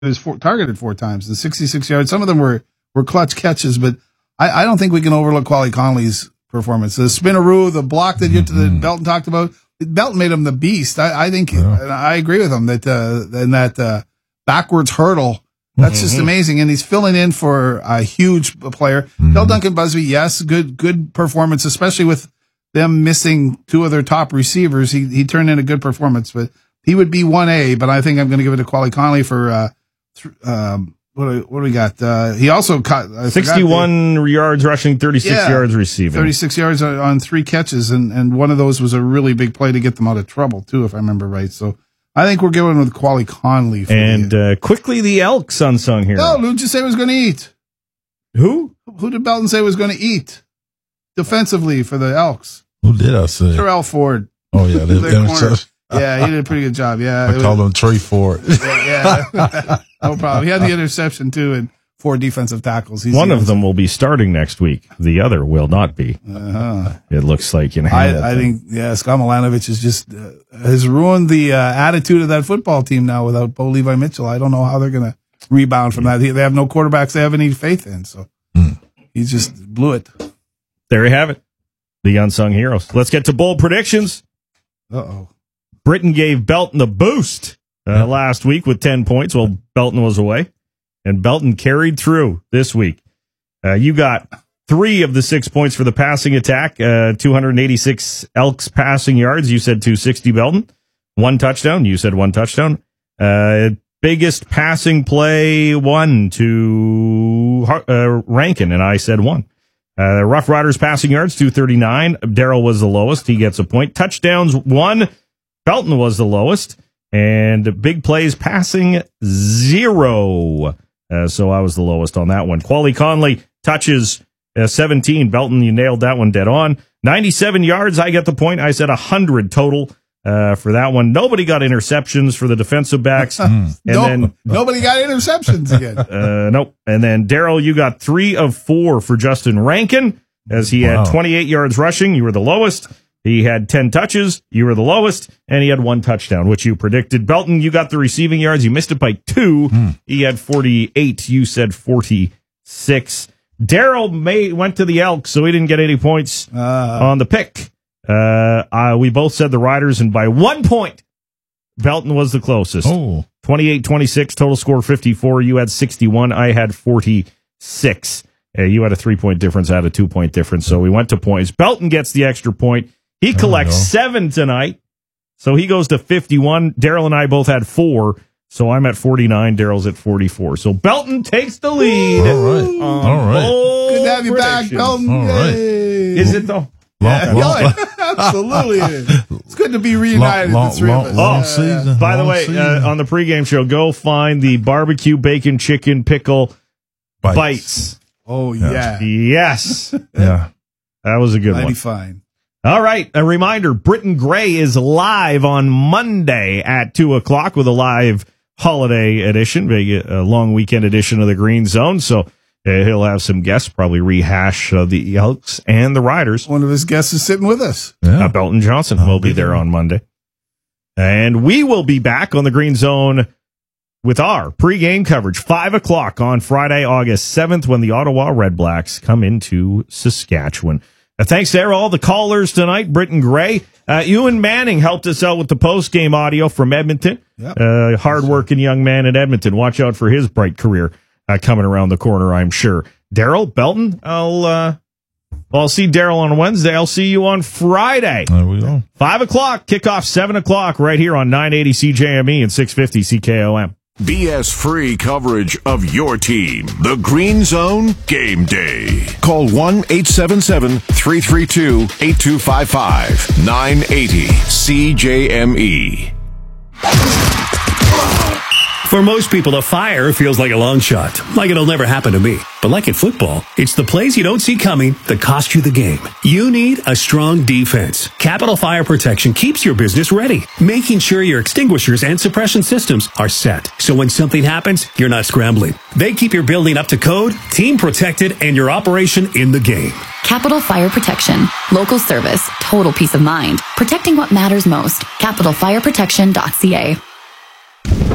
was targeted 4 times, the 66 yards. Some of them were clutch catches, but I don't think we can overlook Quali Conley's performance. The spinaroo, the block that Belton talked about, Belton made him the beast. I think, and I agree with him that in that backwards hurdle, that's just amazing. And he's filling in for a huge player. Bill Duncan Busby, yes, good performance, especially with them missing 2 of their top receivers. He turned in a good performance, but he would be 1A, but I think I'm going to give it to Quali Conley for, what do we got? He also caught 61 yards rushing, 36 yards receiving. 36 yards on 3 catches, and one of those was a really big play to get them out of trouble, too, if I remember right. So I think we're going with Quali Conley. Quickly, the Elks unsung here. Oh, who'd you say was going to eat? Who? Who did Belton say was going to eat defensively for the Elks? Who did I say? Terrell Ford. Oh, yeah. Yeah, he did a pretty good job. Yeah, I called him Trey Ford. Yeah. No problem. He had the interception, too, and 4 defensive tackles. One of them will be starting next week. The other will not be. It looks like in I think, Scott Milanovic is just has ruined the attitude of that football team now without Bo Levi Mitchell. I don't know how they're going to rebound from that. They have no quarterbacks they have any faith in, so he just blew it. There you have it. The unsung heroes. Let's get to bold predictions. Uh-oh. Britain gave Belton the boost last week with 10 points while Belton was away, and Belton carried through this week. You got 3 of the 6 points for the passing attack, 286 Elks passing yards. You said 260 Belton. 1 touchdown. You said 1 touchdown. Biggest passing play, 1 to Rankin, and I said 1. Rough Riders passing yards, 239. Darrell was the lowest. He gets a point. Touchdowns, 1. Belton was the lowest. And big plays passing, 0. So I was the lowest on that one. Quali Conley touches 17. Belton, you nailed that one dead on. 97 yards, I get the point. I said 100 total for that one. Nobody got interceptions for the defensive backs. Nobody got interceptions again. Nope. And then, Darrell, you got 3 of 4 for Justin Rankin, as he had 28 yards rushing. You were the lowest. He had 10 touches. You were the lowest. And he had 1 touchdown, which you predicted. Belton, you got the receiving yards. You missed it by 2. He had 48. You said 46. Darrell went to the Elks, so he didn't get any points on the pick. We both said the Riders, and by 1 point, Belton was the closest. 28-26, total score 54. You had 61. I had 46. You had a 3-point difference. I had a 2-point difference, so we went to points. Belton gets the extra point. He collects 7 tonight, so he goes to 51. Darrell and I both had 4, so I'm at 49. Darrell's at 44. So Belton takes the lead. All right. Good to have you back, Belton. All right. Is it though? Absolutely. It's good to be reunited. Long season. By the way, on the pregame show, go find the barbecue bacon chicken pickle bites. Oh, yeah. Yes. Yeah. That was a good one. Mighty fine. All right. A reminder, Britton Gray is live on Monday at 2 o'clock with a live holiday edition, a long weekend edition of the Green Zone. So he'll have some guests, probably rehash the Elks and the Riders. One of his guests is sitting with us. Yeah. Belton Johnson will be there on Monday. And we will be back on the Green Zone with our pregame coverage, 5 o'clock on Friday, August 7th, when the Ottawa Red Blacks come into Saskatchewan. Thanks to all the callers tonight. Britton Gray. Ewan Manning helped us out with the post-game audio from Edmonton. Yep. Hard-working young man in Edmonton. Watch out for his bright career coming around the corner, I'm sure. Darrell, Belton, I'll see Darrell on Wednesday. I'll see you on Friday. There we go. 5 o'clock, kickoff 7 o'clock right here on 980 CJME and 650 CKOM. BS-free coverage of your team. The Green Zone Game Day. Call 1-877-332-8255. 980 CJME. For most people, a fire feels like a long shot, like it'll never happen to me. But like in football, it's the plays you don't see coming that cost you the game. You need a strong defense. Capital Fire Protection keeps your business ready, making sure your extinguishers and suppression systems are set. So when something happens, you're not scrambling. They keep your building up to code, team protected, and your operation in the game. Capital Fire Protection. Local service. Total peace of mind. Protecting what matters most. CapitalFireProtection.ca.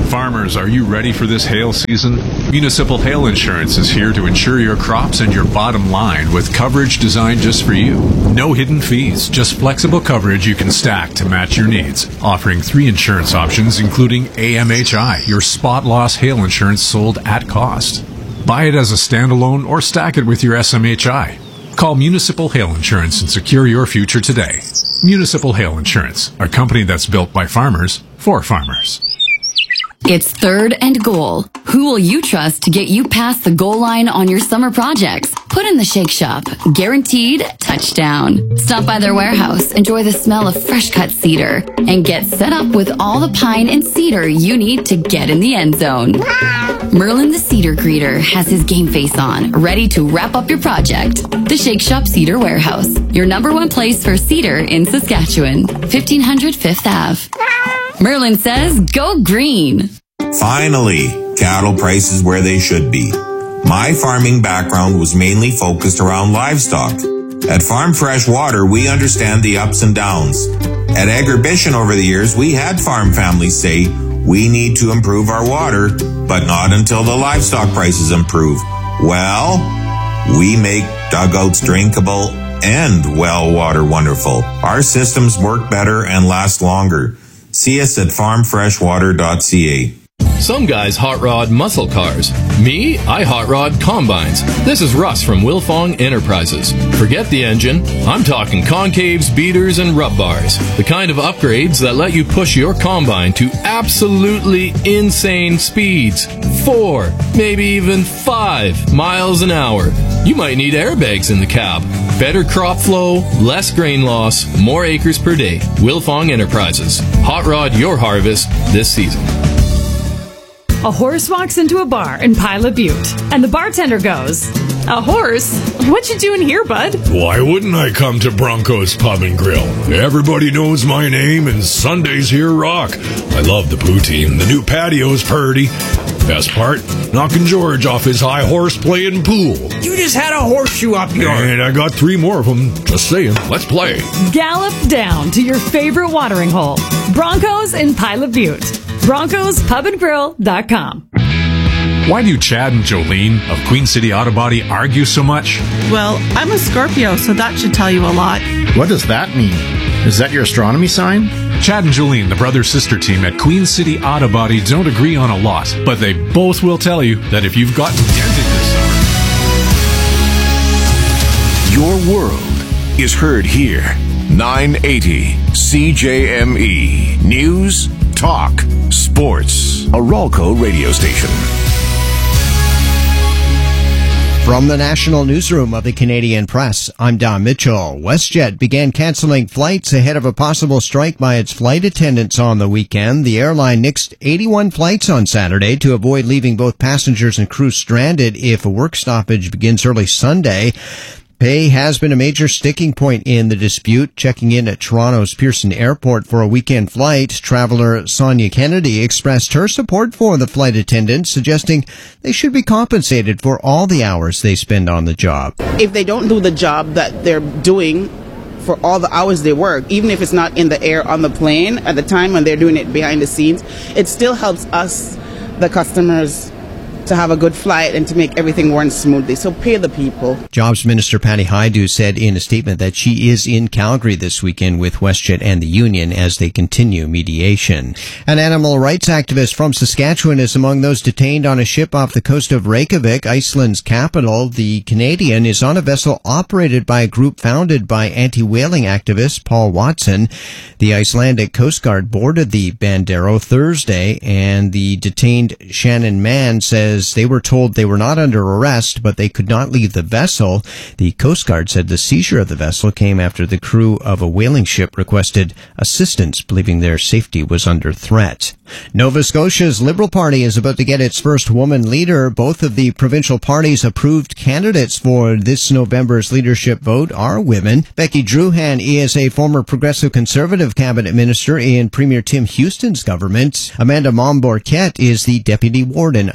Farmers, are you ready for this hail season? Municipal Hail Insurance is here to insure your crops and your bottom line with coverage designed just for you. No hidden fees, just flexible coverage you can stack to match your needs. Offering 3 insurance options, including AMHI, your spot loss hail insurance sold at cost. Buy it as a standalone or stack it with your SMHI. Call Municipal Hail Insurance and secure your future today. Municipal Hail Insurance, a company that's built by farmers for farmers. It's 3rd and goal. Who will you trust to get you past the goal line on your summer projects? Put in the Shake Shop. Guaranteed touchdown. Stop by their warehouse, enjoy the smell of fresh cut cedar, and get set up with all the pine and cedar you need to get in the end zone. Merlin the Cedar Greeter has his game face on, ready to wrap up your project. The Shake Shop Cedar Warehouse, your #1 place for cedar in Saskatchewan. 1500 5th Ave. Merlin says, go green. Finally, cattle prices where they should be. My farming background was mainly focused around livestock. At Farm Fresh Water, we understand the ups and downs. At Agribition over the years, we had farm families say, we need to improve our water, but not until the livestock prices improve. Well, we make dugouts drinkable and well water wonderful. Our systems work better and last longer. See us at farmfreshwater.ca. Some guys hot rod muscle cars. Me, I hot rod combines. This is Russ from Wilfong Enterprises. Forget the engine. I'm talking concaves, beaters, and rub bars. The kind of upgrades that let you push your combine to absolutely insane speeds. 4, maybe even 5 miles an hour. You might need airbags in the cab. Better crop flow, less grain loss, more acres per day. Wilfong Enterprises. Hot rod your harvest this season. A horse walks into a bar in Pilot Butte, and the bartender goes, "A horse? What you doing here, bud?" Why wouldn't I come to Bronco's Pub and Grill? Everybody knows my name, and Sundays here rock. I love the poutine. The new patio's purty. Best part, knocking George off his high horse playing pool. You just had a horseshoe up your... And I got 3 more of them. Just saying, let's play. Gallop down to your favorite watering hole. Broncos in Pilot Butte. BroncosPubandGrill.com. Why do Chad and Jolene of Queen City Auto Body argue so much? Well, I'm a Scorpio, so that should tell you a lot. What does that mean? Is that your astronomy sign? Chad and Jolene, the brother-sister team at Queen City Auto Body, don't agree on a lot, but they both will tell you that if you've gotten dented this summer... Your world is heard here. 980 CJME. News, talk, sports. A Ralco radio station. From the National Newsroom of the Canadian Press, I'm Don Mitchell. WestJet began canceling flights ahead of a possible strike by its flight attendants on the weekend. The airline nixed 81 flights on Saturday to avoid leaving both passengers and crew stranded if a work stoppage begins early Sunday. Pay has been a major sticking point in the dispute. Checking in at Toronto's Pearson Airport for a weekend flight, traveler Sonia Kennedy expressed her support for the flight attendants, suggesting they should be compensated for all the hours they spend on the job. If they don't do the job that they're doing for all the hours they work, even if it's not in the air on the plane at the time when they're doing it behind the scenes, it still helps us, the customers, to have a good flight and to make everything run smoothly. So pay the people. Jobs Minister Patty Hajdu said in a statement that she is in Calgary this weekend with WestJet and the union as they continue mediation. An animal rights activist from Saskatchewan is among those detained on a ship off the coast of Reykjavik, Iceland's capital. The Canadian is on a vessel operated by a group founded by anti-whaling activist Paul Watson. The Icelandic Coast Guard boarded the Bandero Thursday, and the detained Shannon Mann says they were told they were not under arrest, but they could not leave the vessel. The Coast Guard said the seizure of the vessel came after the crew of a whaling ship requested assistance, believing their safety was under threat. Nova Scotia's Liberal Party is about to get its first woman leader. Both of the provincial parties' approved candidates for this November's leadership vote are women. Becky Druhan is a former Progressive Conservative cabinet minister in Premier Tim Houston's government. Amanda Mombourquette is the deputy warden of Richmond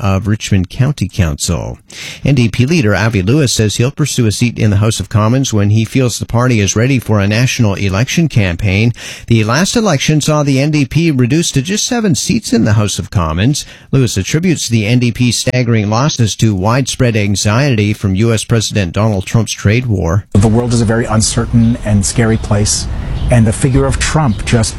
Richmond County Council. NDP leader Avi Lewis says he'll pursue a seat in the House of Commons when he feels the party is ready for a national election campaign. The last election saw the NDP reduced to just 7 seats in the House of Commons. Lewis attributes the NDP's staggering losses to widespread anxiety from U.S. President Donald Trump's trade war. The world is a very uncertain and scary place, and the figure of Trump just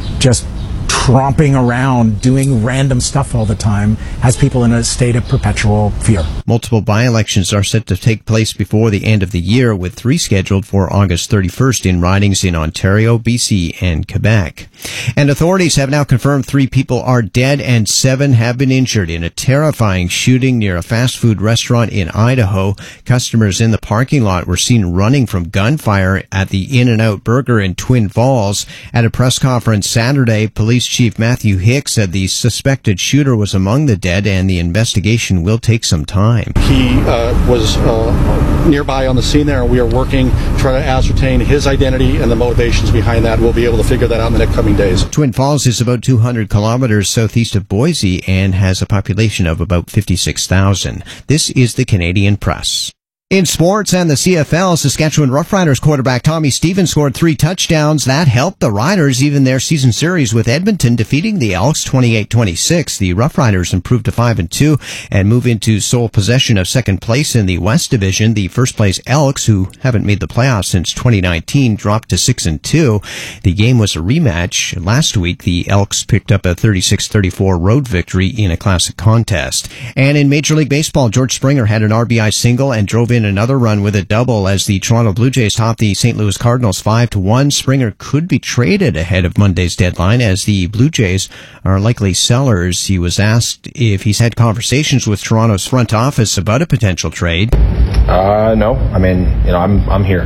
tromping around doing random stuff all the time has people in a state of perpetual fear. Multiple by-elections are set to take place before the end of the year, with 3 scheduled for August 31st in ridings in Ontario, BC, and Quebec. And authorities have now confirmed 3 people are dead and 7 have been injured in a terrifying shooting near a fast food restaurant in Idaho. Customers in the parking lot were seen running from gunfire at the In-N-Out Burger in Twin Falls. At a press conference Saturday, Police Chief Matthew Hicks said the suspected shooter was among the dead and the investigation will take some time. He was nearby on the scene there, and we are working to try to ascertain his identity and the motivations behind that. We'll be able to figure that out in the next coming days. Twin Falls is about 200 kilometers southeast of Boise and has a population of about 56,000. This is the Canadian Press. In sports and the CFL, Saskatchewan Roughriders quarterback Tommy Stevens scored 3 touchdowns. That helped the Riders even their season series with Edmonton, defeating the Elks 28-26. The Roughriders improved to 5-2 and move into sole possession of second place in the West Division. The first place Elks, who haven't made the playoffs since 2019, dropped to 6-2. The game was a rematch. Last week, the Elks picked up a 36-34 road victory in a classic contest. And in Major League Baseball, George Springer had an RBI single and drove in another run with a double as the Toronto Blue Jays topped the St. Louis Cardinals 5-1. Springer could be traded ahead of Monday's deadline as the Blue Jays are likely sellers. He was asked if he's had conversations with Toronto's front office about a potential trade. No. I mean, I'm here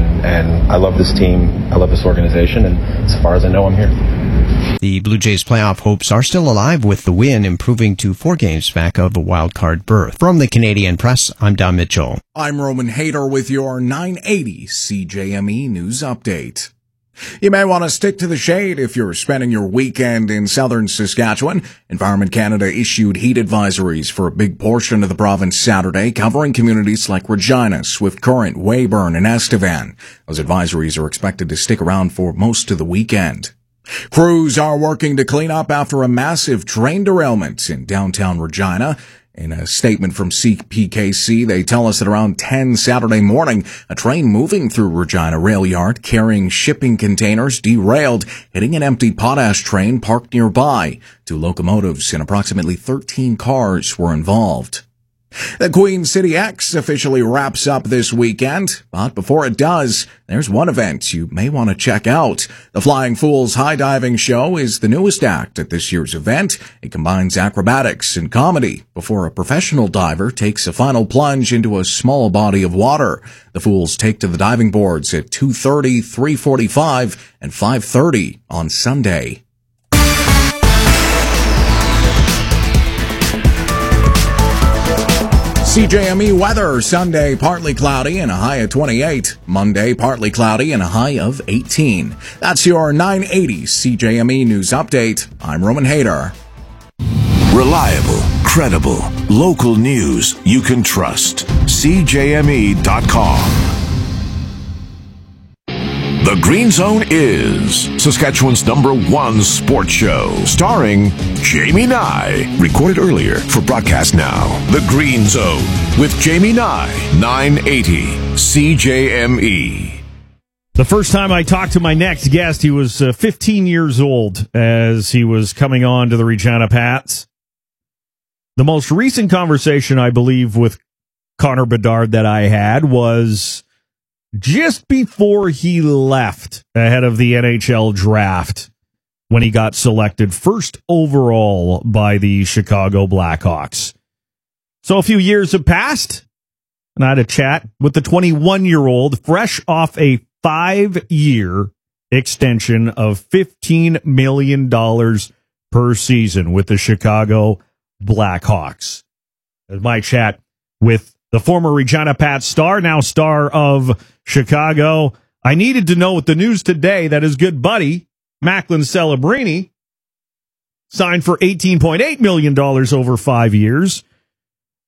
and I love this team. I love this organization, and as far as I know, I'm here. The Blue Jays' playoff hopes are still alive with the win, improving to 4 games back of a wild-card berth. From the Canadian Press, I'm Don Mitchell. I'm Roman Hayter with your 980 CJME News Update. You may want to stick to the shade if you're spending your weekend in southern Saskatchewan. Environment Canada issued heat advisories for a big portion of the province Saturday, covering communities like Regina, Swift Current, Weyburn, and Estevan. Those advisories are expected to stick around for most of the weekend. Crews are working to clean up after a massive train derailment in downtown Regina. In a statement from CPKC, they tell us that around 10 Saturday morning, a train moving through Regina Rail Yard carrying shipping containers derailed, hitting an empty potash train parked nearby. 2 locomotives and approximately 13 cars were involved. The Queen City X officially wraps up this weekend, but before it does, there's one event you may want to check out. The Flying Fools High Diving Show is the newest act at this year's event. It combines acrobatics and comedy before a professional diver takes a final plunge into a small body of water. The Fools take to the diving boards at 2:30, 3:45, and 5:30 on Sunday. CJME weather, Sunday partly cloudy and a high of 28. Monday partly cloudy and a high of 18. That's your 980 CJME News Update. I'm Roman Hayter. Reliable, credible, local news you can trust. CJME.com. The Green Zone is Saskatchewan's #1 sports show, starring Jamie Nye. Recorded earlier for broadcast now. The Green Zone with Jamie Nye, 980 CJME. The first time I talked to my next guest, he was 15 years old as he was coming on to the Regina Pats. The most recent conversation, I believe, with Connor Bedard that I had was just before he left ahead of the NHL draft, when he got selected first overall by the Chicago Blackhawks. So a few years have passed, and I had a chat with the 21-year-old, fresh off a 5-year extension of $15 million per season with the Chicago Blackhawks. That's my chat with the former Regina Pats star, now star of Chicago. I needed to know with the news today that his good buddy, Macklin Celebrini, signed for $18.8 million over 5 years.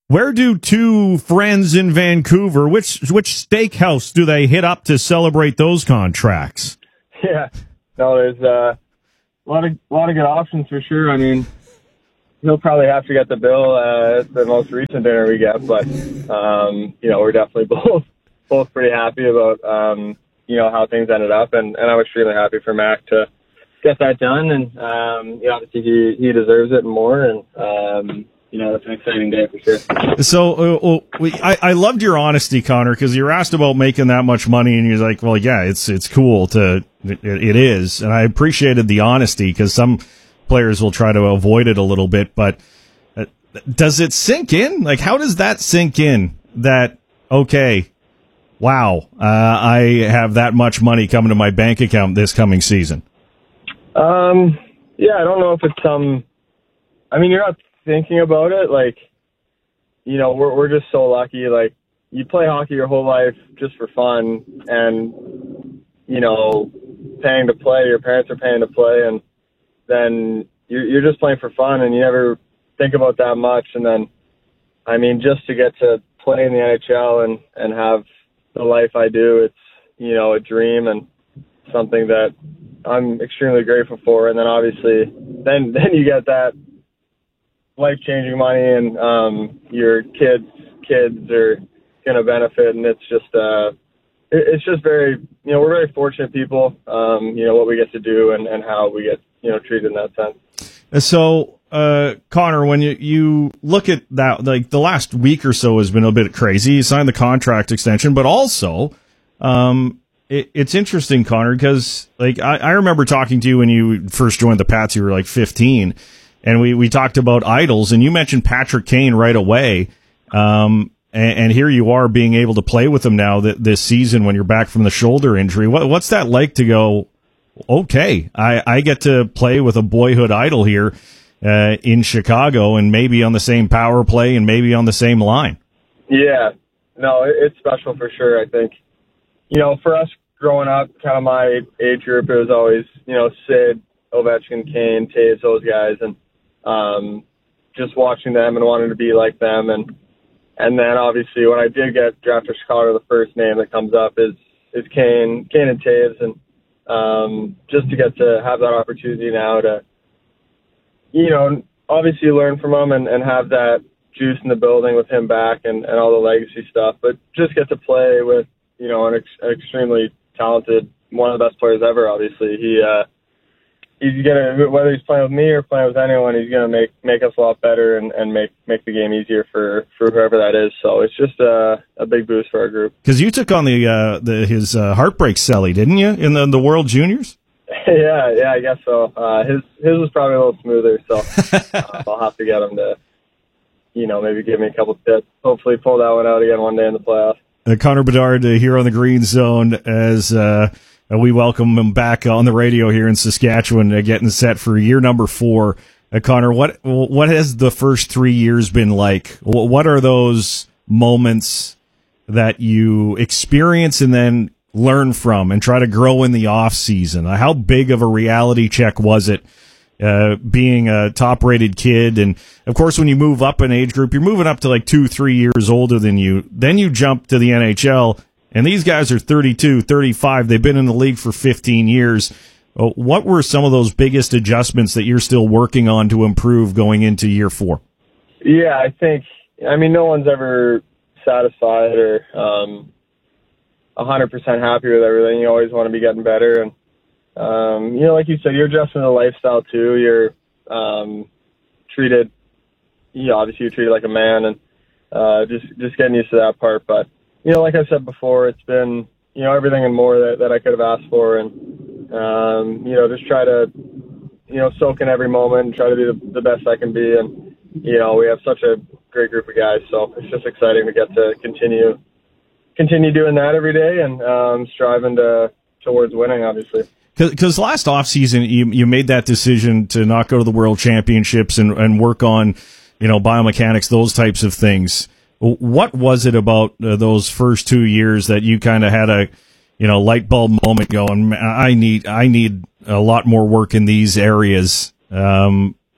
Where do two friends in Vancouver, which steakhouse do they hit up to celebrate those contracts? Yeah, no, there's a lot of good options for sure. I mean, he'll probably have to get the bill at the most recent dinner we get, but we're definitely both pretty happy about how things ended up, and I'm extremely happy for Mac to get that done, and obviously he deserves it and more, and it's an exciting day for sure. So I loved your honesty, Connor, because you were asked about making that much money, and you're like, well, yeah, it's cool it is, and I appreciated the honesty because some players will try to avoid it a little bit, but does it sink in? Like, how does that sink in that, okay, wow, I have that much money coming to my bank account this coming season? Yeah, I don't know if it's you're not thinking about it. Like, we're just so lucky. Like, you play hockey your whole life just for fun, and, paying to play, your parents are paying to play, and then you're just playing for fun, and you never think about that much. And then, just to get to play in the NHL and have the life I do, it's, a dream and something that I'm extremely grateful for. And then obviously, then you get that life-changing money, and your kids are going to benefit, and it's just very, we're very fortunate people, what we get to do and how we get, treated in that sense. So, Connor, when you look at that, like the last week or so has been a bit crazy. You signed the contract extension, but also, it's interesting, Connor, because like I remember talking to you when you first joined the Pats. You were like 15, and we talked about idols, and you mentioned Patrick Kane right away. And here you are being able to play with him now this season when you're back from the shoulder injury. What's that like to go, okay, I get to play with a boyhood idol here in Chicago, and maybe on the same power play and maybe on the same line? Yeah, no, it's special for sure. I think, for us growing up, kind of my age group, it was always, Sid, Ovechkin, Kane, Toews, those guys, and just watching them and wanting to be like them. And then obviously when I did get drafted to Chicago, the first name that comes up is Kane and Toews, and just to get to have that opportunity now to, obviously learn from him and have that juice in the building with him back and all the legacy stuff, but just get to play with, an extremely talented, one of the best players ever. Obviously, he's gonna, whether he's playing with me or playing with anyone, he's gonna make us a lot better and make the game easier for whoever that is. So it's just a big boost for our group. Because you took on his heartbreak celly, didn't you, in the World Juniors? Yeah, I guess so. His was probably a little smoother, so I'll have to get him to, maybe give me a couple tips. Hopefully pull that one out again one day in the playoffs. Connor Bedard here on the Green Zone as we welcome him back on the radio here in Saskatchewan, getting set for year number 4. Connor, what has the first 3 years been like? What are those moments that you experience and then learn from and try to grow in the off season? How big of a reality check was it being a top-rated kid? And of course, when you move up an age group, you're moving up to like 2-3 years older than you. Then you jump to the NHL, and these guys are 32, 35. They've been in the league for 15 years. What were some of those biggest adjustments that you're still working on to improve going into year 4? Yeah, I think, no one's ever satisfied or 100% happy with everything. You always want to be getting better. And, like you said, you're adjusting to the lifestyle too. You're treated, obviously you're treated like a man, and just getting used to that part. But, like I said before, it's been, everything and more that I could have asked for. And, just try to, soak in every moment and try to be the best I can be. And, we have such a great group of guys, so it's just exciting to get to continue doing that every day and striving towards winning, obviously. Because last offseason, you made that decision to not go to the World Championships and work on, biomechanics, those types of things. What was it about those first 2 years that you kind of had a, light bulb moment going, I need a lot more work in these areas?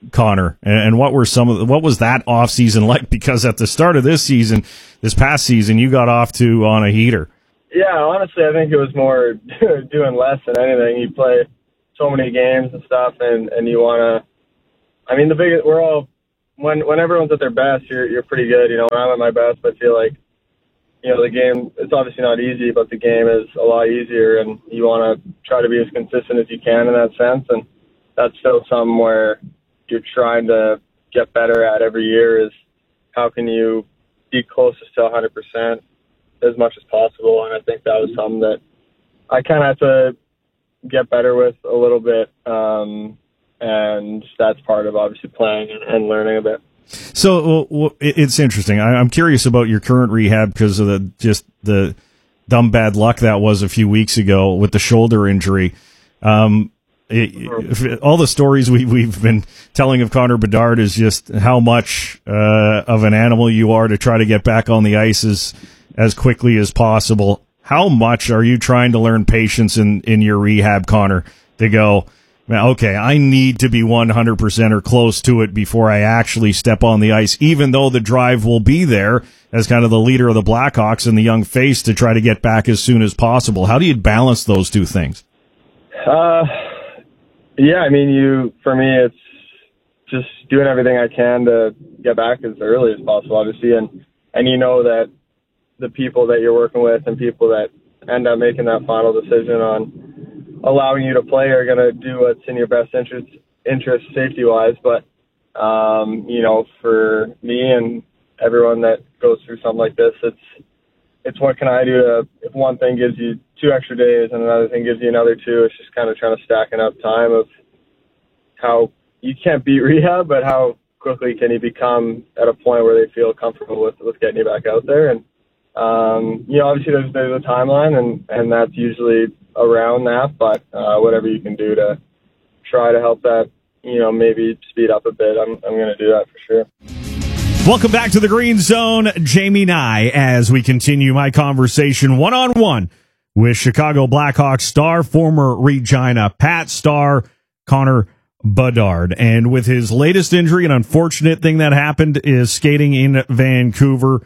Connor, and what was that off season like? Because at the start of this past season, you got off to on a heater. Yeah, honestly, I think it was more doing less than anything. You play so many games and stuff, and you want to. I mean, we're all when everyone's at their best, you're pretty good. You know, when I'm at my best, I feel like, you know, the game, it's obviously not easy, but the game is a lot easier, and you want to try to be as consistent as you can in that sense. And that's still something where you're trying to get better at every year, is how can you be closest to 100% as much as possible. And I think that was something that I kind of had to get better with a little bit. And that's part of obviously playing and learning a bit. So it's interesting. I'm curious about your current rehab because of the dumb bad luck that was a few weeks ago with the shoulder injury. All the stories we've been telling of Connor Bedard is just how much of an animal you are to try to get back on the ice as quickly as possible. How much are you trying to learn patience in your rehab, Connor, to go, okay, I need to be 100% or close to it before I actually step on the ice, even though the drive will be there as kind of the leader of the Blackhawks and the young face to try to get back as soon as possible. How do you balance those two things? Yeah, I mean, for me, it's just doing everything I can to get back as early as possible, obviously, and you know that the people that you're working with and people that end up making that final decision on allowing you to play are going to do what's in your best interest safety-wise. But, you know, for me and everyone that goes through something like this, it's what can I do if one thing gives you 2 extra days and another thing gives you another 2, it's just kind of trying to stack enough time of how you can't beat rehab, but how quickly can you become at a point where they feel comfortable with getting you back out there. And, you know, obviously there's a timeline and that's usually around that, but whatever you can do to try to help that, you know, maybe speed up a bit, I'm going to do that for sure. Welcome back to the Green Zone, Jamie Nye, as we continue my conversation one-on-one with Chicago Blackhawks star, former Regina Pat star, Connor Bedard. And with his latest injury, an unfortunate thing that happened is skating in Vancouver.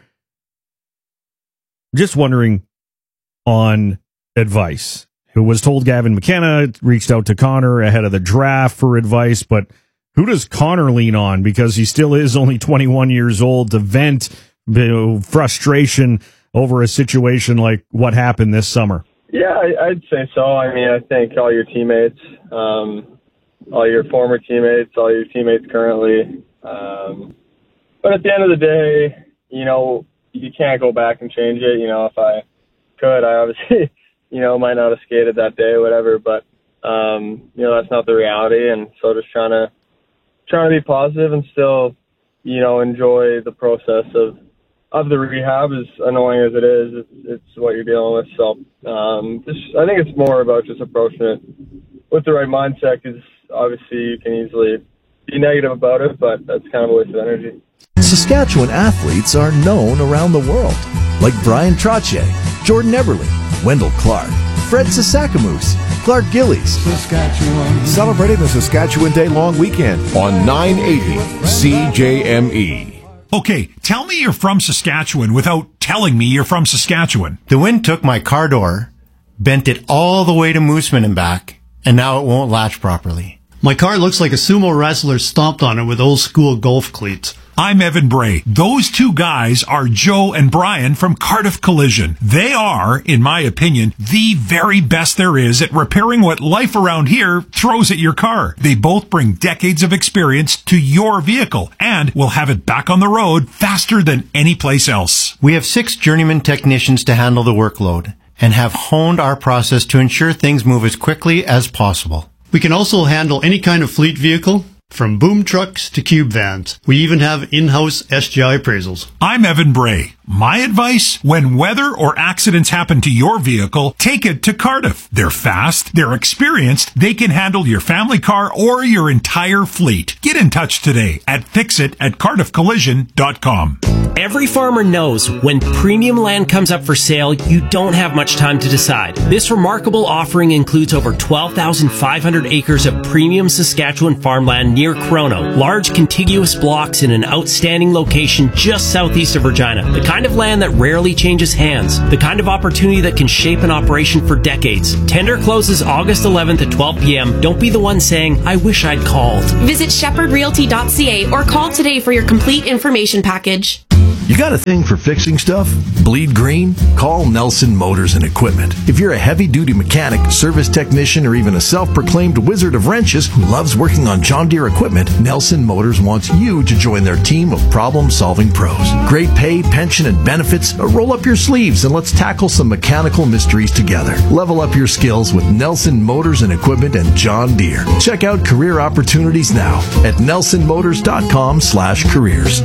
Just wondering on advice. Who was told Gavin McKenna, reached out to Connor ahead of the draft for advice, but who does Connor lean on? Because he still is only 21 years old to vent frustration over a situation like what happened this summer. Yeah, I'd say so. I mean, I think all your teammates, all your former teammates, all your teammates currently. But at the end of the day, you know, you can't go back and change it. You know, if I could, I obviously, you know, might not have skated that day or whatever, but, you know, that's not the reality. And so just trying to be positive and still, you know, enjoy the process of the rehab, as annoying as it is. It's what you're dealing with. So I think it's more about just approaching it with the right mindset, because obviously you can easily be negative about it, but that's kind of a waste of energy. Saskatchewan athletes are known around the world, like Brian Trottier, Jordan Eberle, Wendell Clark, Fred Sasakamoose, Clark Gillies. Saskatchewan. Celebrating the Saskatchewan Day long weekend on 980 CJME. Okay, tell me you're from Saskatchewan without telling me you're from Saskatchewan. The wind took my car door, bent it all the way to Mooseman and back, and now it won't latch properly. My car looks like a sumo wrestler stomped on it with old school golf cleats. I'm Evan Bray. Those two guys are Joe and Brian from Cardiff Collision. They are, in my opinion, the very best there is at repairing what life around here throws at your car. They both bring decades of experience to your vehicle and will have it back on the road faster than any place else. We have 6 journeyman technicians to handle the workload and have honed our process to ensure things move as quickly as possible. We can also handle any kind of fleet vehicle, from boom trucks to cube vans. We even have in-house SGI appraisals. I'm Evan Bray. My advice, when weather or accidents happen to your vehicle, take it to Cardiff. They're fast, they're experienced, they can handle your family car or your entire fleet. Get in touch today at fixit@cardiffcollision.com. Every farmer knows when premium land comes up for sale, you don't have much time to decide. This remarkable offering includes over 12,500 acres of premium Saskatchewan farmland near Crono, large contiguous blocks in an outstanding location just southeast of Regina. The kind of land that rarely changes hands. The kind of opportunity that can shape an operation for decades. Tender closes August 11th at 12 p.m. Don't be the one saying, I wish I'd called. Visit shepherdrealty.ca or call today for your complete information package. You got a thing for fixing stuff? Bleed green? Call Nelson Motors and Equipment. If you're a heavy-duty mechanic, service technician, or even a self-proclaimed wizard of wrenches who loves working on John Deere equipment, Nelson Motors wants you to join their team of problem-solving pros. Great pay, pension, and benefits? Roll up your sleeves and let's tackle some mechanical mysteries together. Level up your skills with Nelson Motors and Equipment and John Deere. Check out career opportunities now at nelsonmotors.com/careers.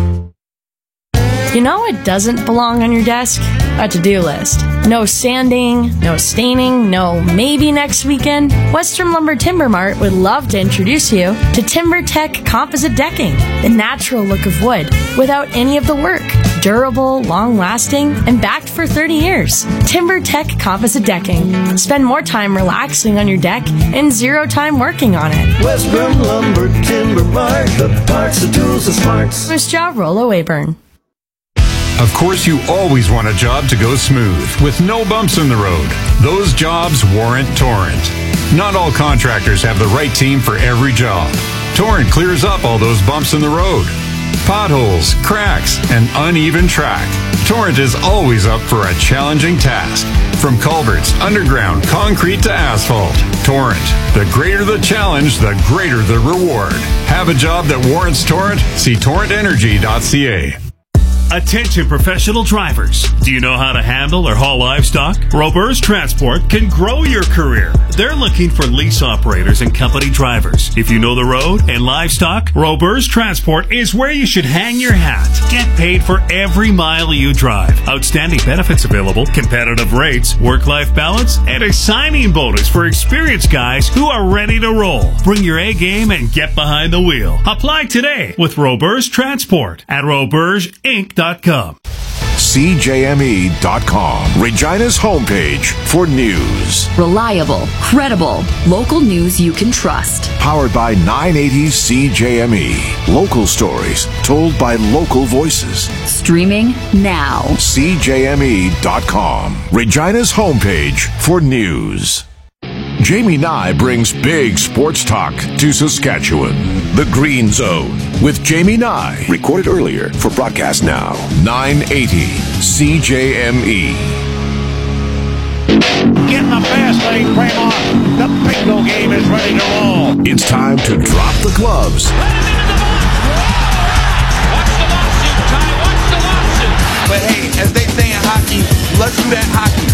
You know what doesn't belong on your desk? A to-do list. No sanding, no staining, no maybe next weekend. Western Lumber Timber Mart would love to introduce you to TimberTech Composite Decking, the natural look of wood without any of the work. Durable, long-lasting, and backed for 30 years. TimberTech Composite Decking. Spend more time relaxing on your deck and zero time working on it. Western Lumber Timber Mart, the parts, the tools, the smarts. First job, Rollo Weyburn. Of course, you always want a job to go smooth, with no bumps in the road. Those jobs warrant Torrent. Not all contractors have the right team for every job. Torrent clears up all those bumps in the road. Potholes, cracks, and uneven track. Torrent is always up for a challenging task. From culverts, underground, concrete to asphalt. Torrent. The greater the challenge, the greater the reward. Have a job that warrants Torrent? See torrentenergy.ca. Attention professional drivers. Do you know how to handle or haul livestock? Robers Transport can grow your career. They're looking for lease operators and company drivers. If you know the road and livestock, Robers Transport is where you should hang your hat. Get paid for every mile you drive. Outstanding benefits available, competitive rates, work-life balance, and a signing bonus for experienced guys who are ready to roll. Bring your A game and get behind the wheel. Apply today with Robers Transport at robersinc.com. CJME.com, Regina's homepage for news. Reliable, credible, local news you can trust. Powered by 980 CJME. Local stories told by local voices. Streaming now. CJME.com, Regina's homepage for news. Jamie Nye brings big sports talk to Saskatchewan. The Green Zone with Jamie Nye. Recorded earlier for broadcast now. 980 CJME. Getting the fast lane frame on. The bingo game is ready to roll. It's time to drop the gloves. But hey, as they say in hockey, let's do that hockey.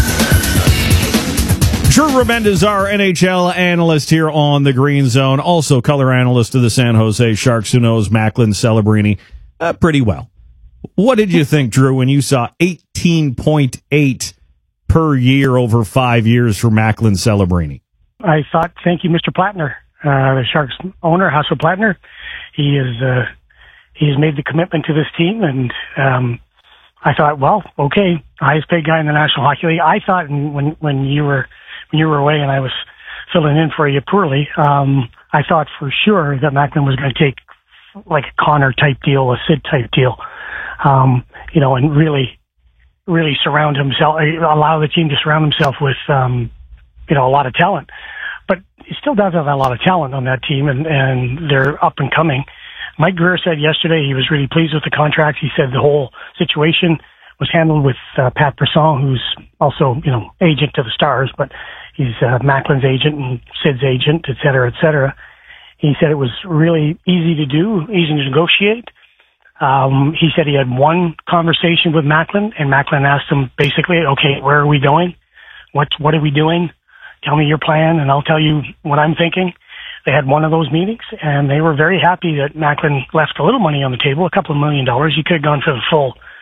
Drew Remendez, our NHL analyst here on the Green Zone, also color analyst of the San Jose Sharks, who knows Macklin Celebrini pretty well. What did you think, Drew, when you saw 18.8 per year over 5 years for Macklin Celebrini? I thought, thank you, Mr. Plattner, the Sharks owner, Hasso Plattner. He's made the commitment to this team, and I thought, well, okay, highest paid guy in the National Hockey League. I thought when you were away and I was filling in for you poorly, I thought for sure that Macklin was going to take like a Connor type deal, a Sid type deal, and really surround himself, allow the team to surround himself with, a lot of talent. But he still does have a lot of talent on that team, and they're up and coming. Mike Greer said yesterday he was really pleased with the contract. He said the whole situation was handled with Pat Brisson, who's also, agent to the Stars, but he's Macklin's agent and Sid's agent, et cetera, et cetera. He said it was really easy to do, easy to negotiate. He said he had one conversation with Macklin, and Macklin asked him basically, okay, where are we going? What are we doing? Tell me your plan, and I'll tell you what I'm thinking. They had one of those meetings, and they were very happy that Macklin left a little money on the table, $2 million. He could have gone for the full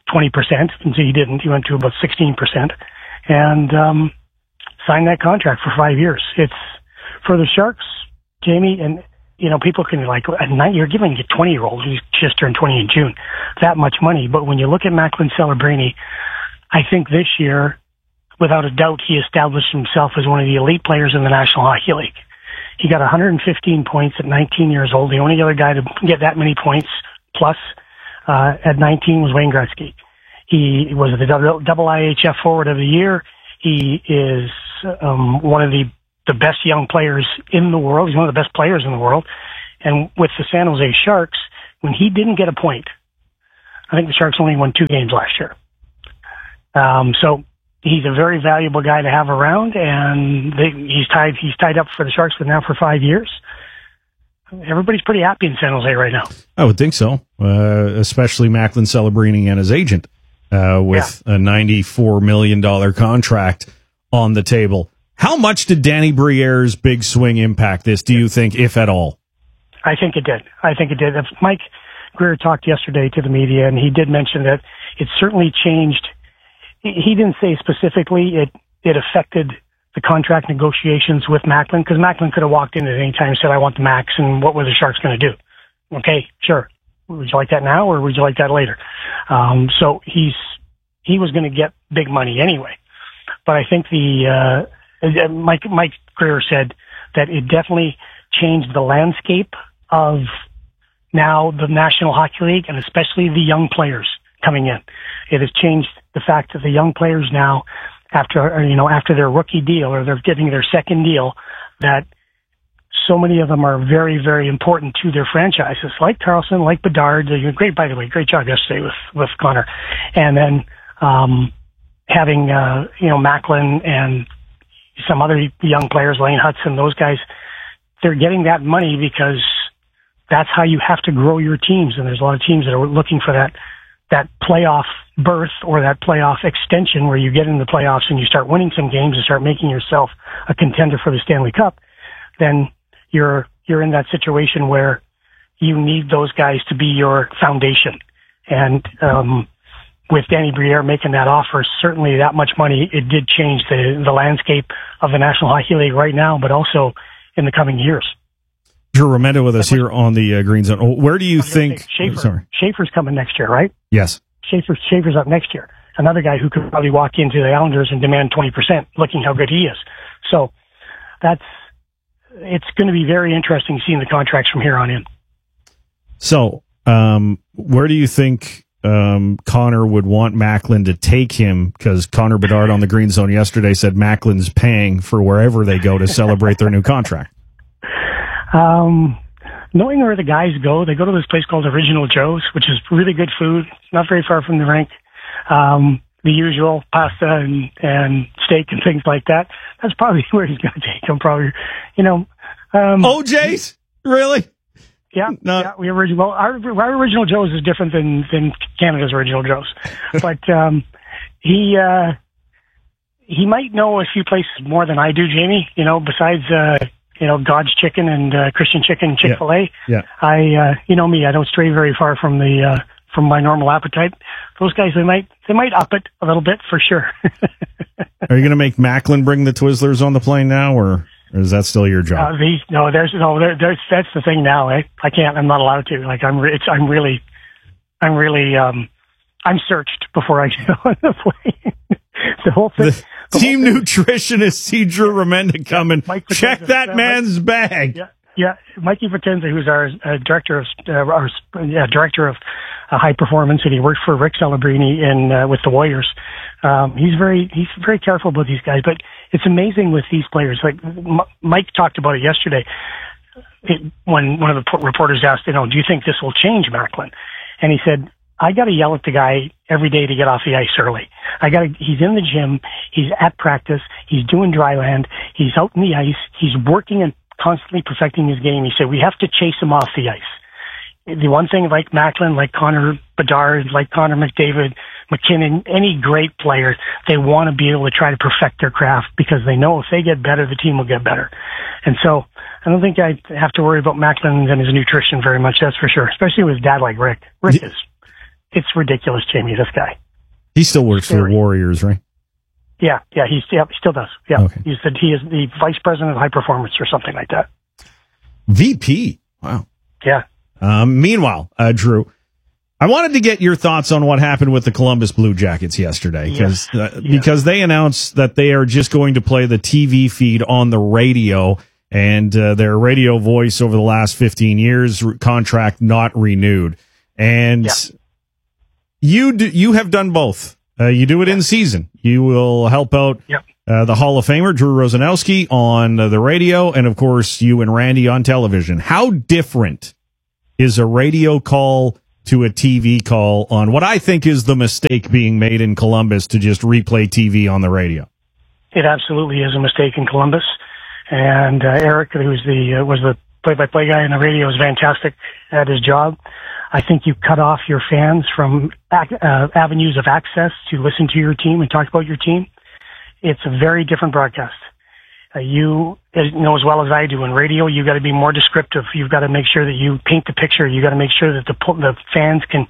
20%, and so he didn't. He went to about 16%, and signed that contract for 5 years. It's for the Sharks, Jamie, and people can be like, at night you're giving a 20-year-old who's just turned 20 in June that much money. But when you look at Macklin Celebrini, I think this year, without a doubt, he established himself as one of the elite players in the National Hockey League. He got 115 points at 19 years old. The only other guy to get that many points plus at 19 was Wayne Gretzky. He was the double IHF Forward of the Year. He is one of the best young players in the world. He's one of the best players in the world. And with the San Jose Sharks, when he didn't get a point, I think the Sharks only won 2 games last year. So he's a very valuable guy to have around, and he's tied up for the Sharks for 5 years. Everybody's pretty happy in San Jose right now. I would think so, especially Macklin Celebrini and his agent with a $94 million contract on the table. How much did Danny Briere's big swing impact this, do you think, if at all? I think it did. Mike Grier talked yesterday to the media, and he did mention that it certainly changed. He didn't say specifically it affected the contract negotiations with Macklin, because Macklin could have walked in at any time and said, I want the max, and what were the Sharks going to do? Okay, sure. Would you like that now, or would you like that later? So he was going to get big money anyway. But I think Mike Grier said that it definitely changed the landscape of now the National Hockey League, and especially the young players coming in. It has changed the fact that the young players now, after their rookie deal, or they're getting their second deal, that so many of them are very, very important to their franchises, like Carlson, like Bedard. Great job yesterday with Connor. And then having Macklin and some other young players, Lane Hudson, those guys, they're getting that money because that's how you have to grow your teams. And there's a lot of teams that are looking for that playoff berth or that playoff extension where you get in the playoffs and you start winning some games and start making yourself a contender for the Stanley Cup. Then you're in that situation where you need those guys to be your foundation. And with Danny Briere making that offer, certainly that much money, it did change the landscape of the National Hockey League right now, but also in the coming years. Drew Remenda with us here on the Green Zone. Where do you think... Schaefer's coming next year, right? Yes. Schaefer's up next year. Another guy who could probably walk into the Islanders and demand 20%, looking how good he is. So it's going to be very interesting seeing the contracts from here on in. So where do you think Connor would want Macklin to take him? Because Connor Bedard on the Green Zone yesterday said Macklin's paying for wherever they go to celebrate their new contract. Knowing where the guys go, they go to this place called Original Joe's, which is really good food. It's not very far from the rink. The usual pasta and steak and things like that. That's probably where he's going to take him. Probably, OJ's? Really? Yeah. No. Yeah. Our Original Joe's is different than Canada's Original Joe's, but he might know a few places more than I do, Jamie. Besides. God's Chicken and Christian Chicken, Chick-fil-A. Yeah. I don't stray very far from from my normal appetite. Those guys, they might up it a little bit for sure. Are you going to make Macklin bring the Twizzlers on the plane now, or is that still your job? That's the thing now. I can't. I'm not allowed to. Like I'm searched before I get on the plane. The whole thing. Team nutritionist Drew Remenda coming. Check that man's bag. Yeah. Mikey Potenza, who's our director of high performance, and he works for Rick Celebrini with the Warriors. He's very careful about these guys, but it's amazing with these players. Like Mike talked about it yesterday when one of the reporters asked, do you think this will change Macklin? And he said, I got to yell at the guy every day to get off the ice early. He's in the gym. He's at practice. He's doing dry land. He's out in the ice. He's working and constantly perfecting his game. He said, we have to chase him off the ice. The one thing like Macklin, like Connor Bedard, like Connor McDavid, McKinnon, any great player, they want to be able to try to perfect their craft because they know if they get better, the team will get better. And so I don't think I have to worry about Macklin and his nutrition very much. That's for sure. Especially with a dad like Rick. It's ridiculous, Jamie, this guy. He still works for the Warriors, right? Yeah, he still does. Yeah, okay. He said he is the vice president of high performance or something like that. VP. Wow. Yeah. Meanwhile, Drew, I wanted to get your thoughts on what happened with the Columbus Blue Jackets yesterday, because they announced that they are just going to play the TV feed on the radio, and their radio voice over the last 15 years contract not renewed. And you have done both. You do it in season. You will help out the Hall of Famer, Drew Rosanowski, on the radio, and, of course, you and Randy on television. How different is a radio call to a TV call on what I think is the mistake being made in Columbus to just replay TV on the radio? It absolutely is a mistake in Columbus. And Eric, who was the play-by-play guy on the radio, was fantastic at his job. I think you cut off your fans from avenues of access to listen to your team and talk about your team. It's a very different broadcast. You know as well as I do, in radio, you got to be more descriptive. You've got to make sure that you paint the picture. You got to make sure that the fans can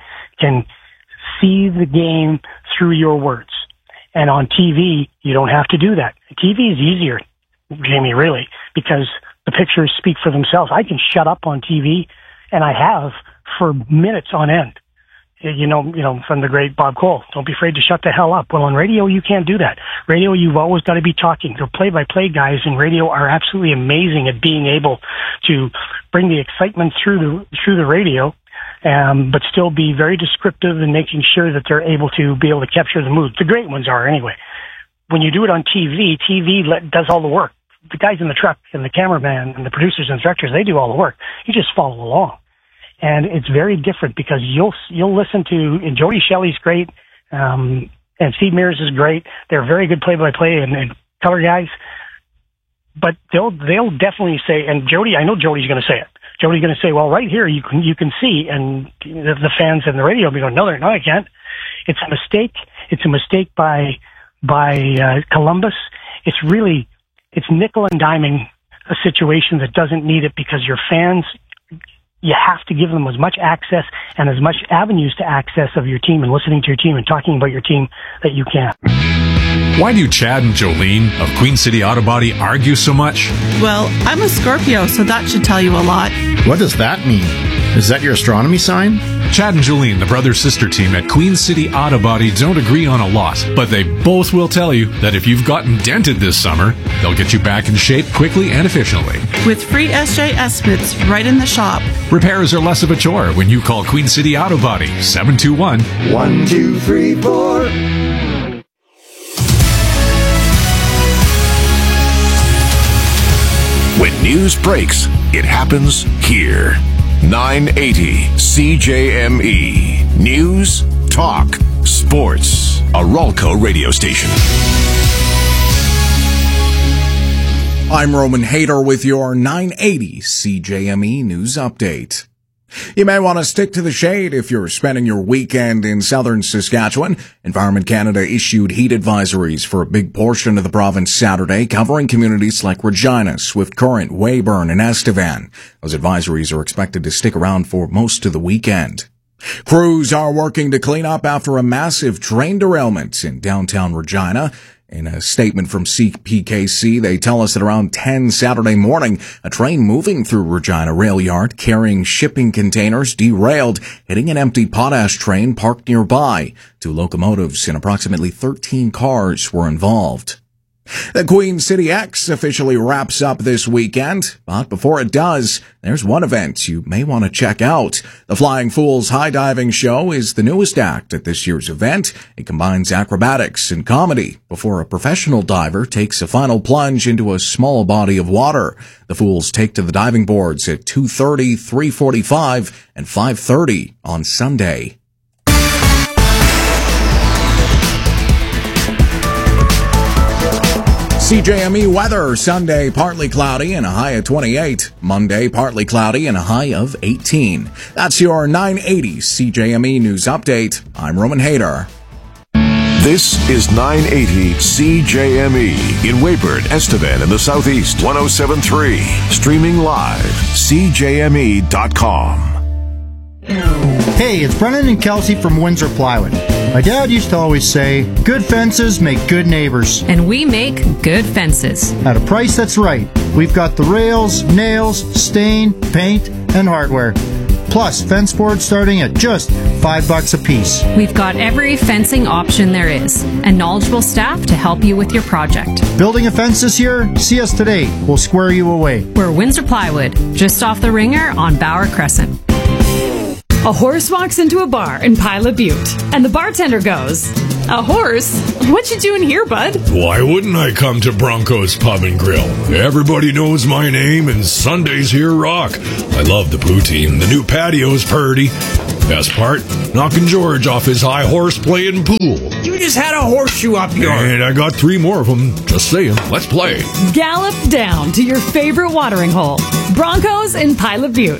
see the game through your words. And on TV, you don't have to do that. TV is easier, Jamie, really, because the pictures speak for themselves. I can shut up on TV, and I have for minutes on end. You know, from the great Bob Cole, don't be afraid to shut the hell up. Well, on radio, you can't do that. Radio, you've always got to be talking. The play-by-play guys in radio are absolutely amazing at being able to bring the excitement through the radio, but still be very descriptive and making sure that they're able to capture the mood. The great ones are, anyway. When you do it on TV, does all the work. The guys in the truck and the cameraman and the producers and directors, they do all the work. You just follow along. And it's very different because you'll listen to, and Jody Shelley's great, and Steve Mears is great. They're very good play-by-play and color guys. But they'll definitely say, and Jody, I know Jody's going to say it. Jody's going to say, well, right here you can see, and the fans in the radio will be going, no, I can't. It's a mistake. It's a mistake by Columbus. It's nickel and diming a situation that doesn't need it, because your fans, you have to give them as much access and as much avenues to access of your team and listening to your team and talking about your team that you can. Why do Chad and Jolene of Queen City Auto Body argue so much? Well, I'm a Scorpio, so that should tell you a lot. What does that mean? Is that your astronomy sign? Chad and Jolene, the brother-sister team at Queen City Auto Body, don't agree on a lot, but they both will tell you that if you've gotten dented this summer, they'll get you back in shape quickly and efficiently. With free SJ estimates right in the shop. Repairs are less of a chore when you call Queen City Auto Body, 721-1234. When news breaks, it happens here. 980 CJME. News, talk, sports. A Ralco radio station. I'm Roman Hader with your 980 CJME News Update. You may want to stick to the shade if you're spending your weekend in southern Saskatchewan. Environment Canada issued heat advisories for a big portion of the province Saturday, covering communities like Regina, Swift Current, Weyburn, and Estevan. Those advisories are expected to stick around for most of the weekend. Crews are working to clean up after a massive train derailment in downtown Regina. In a statement from CPKC, they tell us that around 10 Saturday morning, a train moving through Regina Rail Yard carrying shipping containers derailed, hitting an empty potash train parked nearby. 2 locomotives and approximately 13 cars were involved. The Queen City X officially wraps up this weekend, but before it does, there's one event you may want to check out. The Flying Fools High Diving Show is the newest act at this year's event. It combines acrobatics and comedy before a professional diver takes a final plunge into a small body of water. The Fools take to the diving boards at 2:30, 3:45, and 5:30 on Sunday. CJME weather, Sunday partly cloudy and a high of 28. Monday partly cloudy and a high of 18. That's your 980 CJME News Update. I'm Roman Hader. This is 980 CJME in Weyburn, Estevan, in the Southeast. 107.3. Streaming live. CJME.com. Hey, it's Brennan and Kelsey from Windsor Plywood. My dad used to always say, good fences make good neighbors. And we make good fences. At a price that's right. We've got the rails, nails, stain, paint, and hardware. Plus, fence boards starting at just $5 a piece. We've got every fencing option there is, and knowledgeable staff to help you with your project. Building a fence this year? See us today. We'll square you away. We're Windsor Plywood, just off the Ringer on Bauer Crescent. A horse walks into a bar in Pilot Butte, and the bartender goes, "A horse? What you doing here, bud?" Why wouldn't I come to Bronco's Pub and Grill? Everybody knows my name, and Sundays here rock. I love the poutine. The new patio's purty. Best part, knocking George off his high horse playing pool. You just had a horseshoe up your... And I got 3 more of them. Just saying. Let's play. Gallop down to your favorite watering hole. Broncos in Pilot Butte.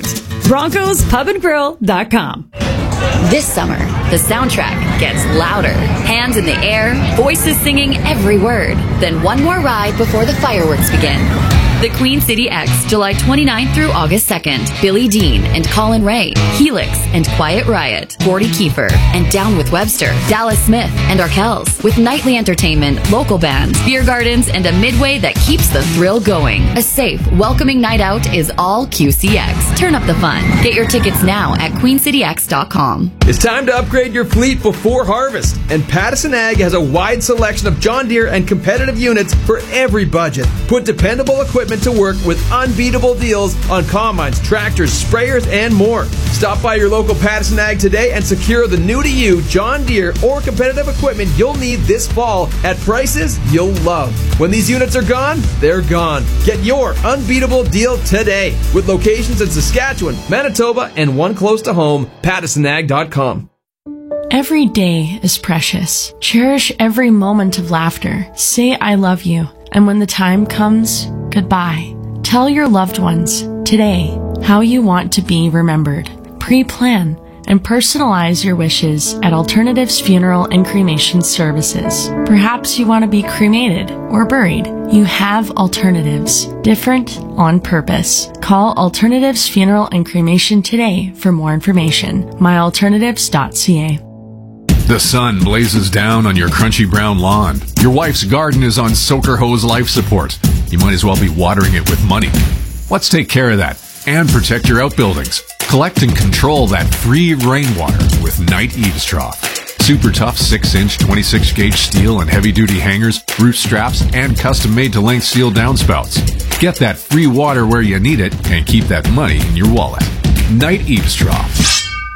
BroncosPubandGrill.com. This summer, the soundtrack gets louder. Hands in the air, voices singing every word. Then one more ride before the fireworks begin. The Queen City X, July 29th through August 2nd. Billy Dean and Colin Ray, Helix and Quiet Riot, Gordy Kiefer and Down with Webster, Dallas Smith and Arkells, with nightly entertainment, local bands, beer gardens, and a midway that keeps the thrill going. A safe, welcoming night out is all QCX. Turn up the fun. Get your tickets now at queencityx.com. It's time to upgrade your fleet before harvest, and Pattison Ag has a wide selection of John Deere and competitive units for every budget. Put dependable equipment to work with unbeatable deals on combines, tractors, sprayers, and more. Stop by your local Pattison Ag today and secure the new-to-you John Deere or competitive equipment you'll need this fall at prices you'll love. When these units are gone, they're gone. Get your unbeatable deal today with locations in Saskatchewan, Manitoba, and one close to home, PattisonAg.com. Every day is precious. Cherish every moment of laughter. Say I love you. And when the time comes, goodbye. Tell your loved ones today how you want to be remembered. Pre-plan and personalize your wishes at Alternatives Funeral and Cremation Services. Perhaps you want to be cremated or buried. You have alternatives. Different on purpose. Call Alternatives Funeral and Cremation today for more information. myalternatives.ca. The sun blazes down on your crunchy brown lawn. Your wife's garden is on Soaker Hose life support. You might as well be watering it with money. Let's take care of that and protect your outbuildings. Collect and control that free rainwater with Knight Eaves Trough. Super tough 6-inch 26-gauge steel and heavy-duty hangers, roof straps, and custom-made to length steel downspouts. Get that free water where you need it and keep that money in your wallet. Knight Eaves Trough.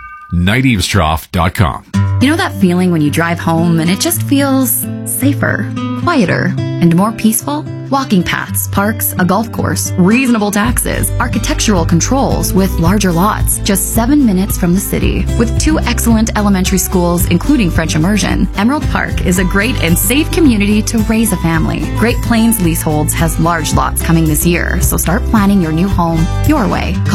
KnightEavesTrough.com. You know that feeling when you drive home and it just feels safer, quieter, and more peaceful? Walking paths, parks, a golf course, reasonable taxes, architectural controls with larger lots, just 7 minutes from the city. With 2 excellent elementary schools, including French immersion, Emerald Park is a great and safe community to raise a family. Great Plains Leaseholds has large lots coming this year, so start planning your new home your way. Call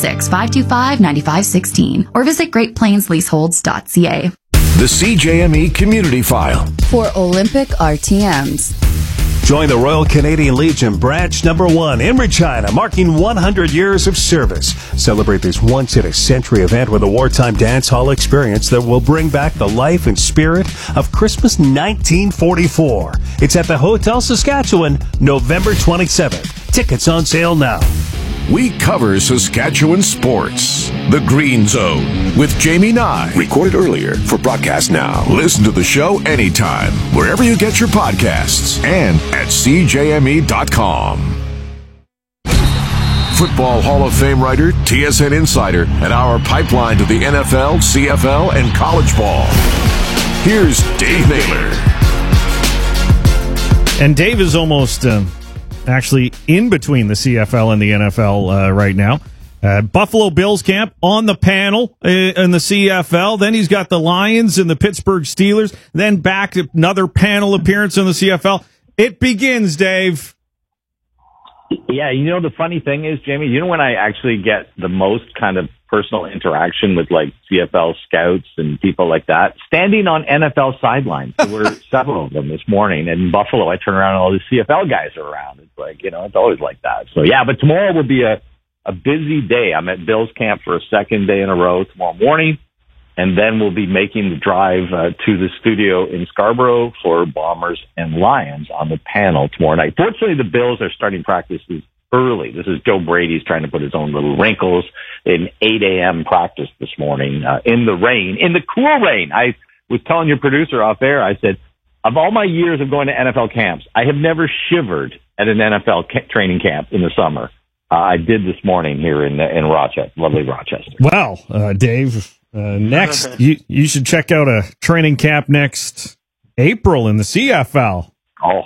306-525-9516 or visit greatplainsleaseholds.ca. The CJME Community File. For Olympic RTMs. Join the Royal Canadian Legion Branch Number 1 in Regina, marking 100 years of service. Celebrate this once-in-a-century event with a wartime dance hall experience that will bring back the life and spirit of Christmas 1944. It's at the Hotel Saskatchewan, November 27th. Tickets on sale now. We cover Saskatchewan sports. The Green Zone with Jamie Nye. Recorded earlier for broadcast now. Listen to the show anytime, wherever you get your podcasts, and at CJME.com. Football Hall of Fame writer, TSN insider, and our pipeline to the NFL, CFL, and college ball. Here's Dave Naylor. And Dave is almost... actually in between the CFL and the NFL right now. Buffalo Bills camp on the panel in the CFL. Then he's got the Lions and the Pittsburgh Steelers. Then back to another panel appearance in the CFL. It begins, Dave. Yeah, you know, the funny thing is, Jamie, you know when I actually get the most kind of personal interaction with like CFL scouts and people like that? Standing on NFL sidelines. There were several of them this morning. And in Buffalo, I turn around and all the CFL guys are around. It's like, you know, it's always like that. So yeah, but tomorrow will be a busy day. I'm at Bills camp for a second day in a row tomorrow morning. and then we'll be making the drive to the studio in Scarborough for Bombers and Lions on the panel tomorrow night. Fortunately, the Bills are starting practices early. This is Joe Brady's trying to put his own little wrinkles in 8 a.m. practice this morning in the rain, in the cool rain. I was telling your producer off air, I said, of all my years of going to NFL camps, I have never shivered at an NFL training camp in the summer. I did this morning here in Rochester, lovely Rochester. Well, Dave, next, you should check out a training camp next April in the CFL. Oh